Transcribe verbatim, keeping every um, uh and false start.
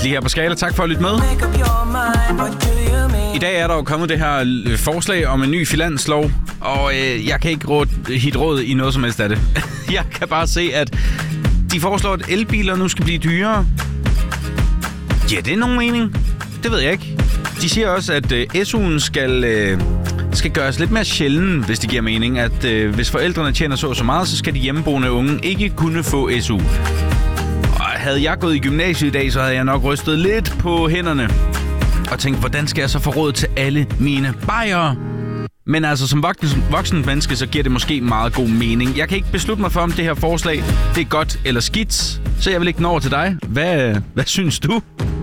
lige her på Skala. Tak for at lytte med. I dag er der jo kommet det her forslag om en ny finanslov, og øh, jeg kan ikke råd, hit råd i noget som helst af det. Jeg kan bare se, at de foreslår, at elbiler nu skal blive dyrere. Ja, det er nogen mening. Det ved jeg ikke. De siger også, at øh, S U'en skal, øh, skal gøres lidt mere sjælden, hvis det giver mening. At øh, hvis forældrene tjener så så meget, så skal de hjemmeboende unge ikke kunne få S U. Og havde jeg gået i gymnasiet i dag, så havde jeg nok rystet lidt på hænderne og tænkt, hvordan skal jeg så få råd til alle mine bajere? Men altså, som voksen, voksen menneske, så giver det måske meget god mening. Jeg kan ikke beslutte mig for, om det her forslag det er godt eller skidt, så jeg vil ikke nå over til dig. Hvad, hvad synes du?